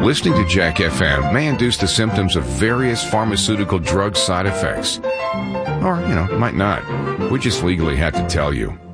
Listening to Jack FM may induce the symptoms of various pharmaceutical drug side effects. Or, might not. We just legally have to tell you.